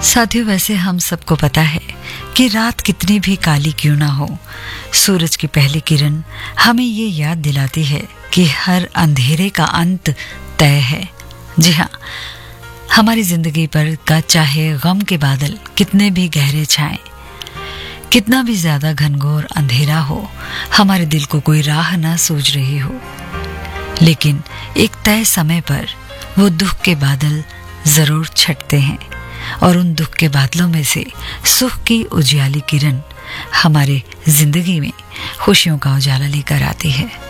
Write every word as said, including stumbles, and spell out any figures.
साथियों, वैसे हम सबको पता है कि रात कितनी भी काली क्यों ना हो, सूरज की पहली किरण हमें ये याद दिलाती है कि हर अंधेरे का अंत तय है। जी हाँ, हमारी जिंदगी पर का चाहे गम के बादल कितने भी गहरे छाएं, कितना भी ज्यादा घनघोर अंधेरा हो, हमारे दिल को कोई राह ना सूझ रही हो, लेकिन एक तय समय पर वो दुख के बादल जरूर छटते हैं और उन दुख के बादलों में से सुख की उजियाली किरण हमारे जिंदगी में खुशियों का उजाला लेकर आती है।